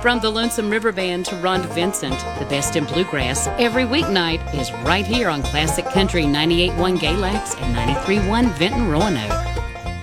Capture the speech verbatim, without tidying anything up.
From the Lonesome River Band to Ron Vincent, the best in bluegrass, every weeknight is right here on Classic Country ninety-eight point one Galax and ninety-three point one Vinton Roanoke.